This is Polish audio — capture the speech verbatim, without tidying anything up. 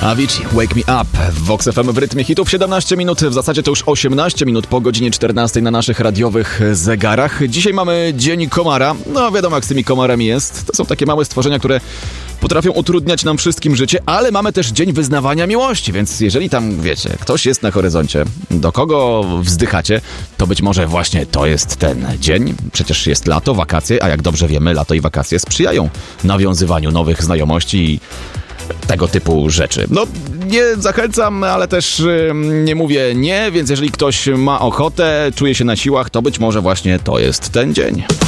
Avicii, Wake Me Up w Vox F M w rytmie hitów. siedemnaście minut, w zasadzie to już osiemnaście minut po godzinie czternastej na naszych radiowych zegarach. Dzisiaj mamy Dzień Komara. No wiadomo, jak z tymi komarami jest. To są takie małe stworzenia, które potrafią utrudniać nam wszystkim życie, ale mamy też Dzień Wyznawania Miłości, więc jeżeli tam, wiecie, ktoś jest na horyzoncie, do kogo wzdychacie, to być może właśnie to jest ten dzień. Przecież jest lato, wakacje, a jak dobrze wiemy, lato i wakacje sprzyjają nawiązywaniu nowych znajomości i tego typu rzeczy. No, nie zachęcam, ale też yy, nie mówię nie, więc jeżeli ktoś ma ochotę, czuje się na siłach, to być może właśnie to jest ten dzień.